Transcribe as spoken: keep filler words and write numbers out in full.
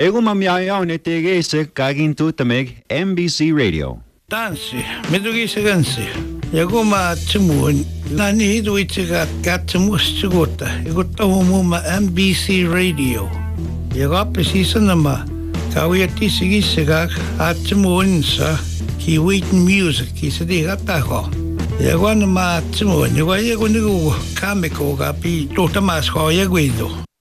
Ego mamiayaw ni tige sa kagintu tamig M B C Radio. Dansi, medugi sa gansi. Yago ma tumuon. Nani hidu itiga katamus sigota. Yago tahumu ma M B C Radio. Yago presisa nama. Kawi ati sige siga at tumuon sa Kiwitan Music. Kisa di katako. Yago nama tumuon. Yago yago nigo kamiko kapi totamas ko yago ito.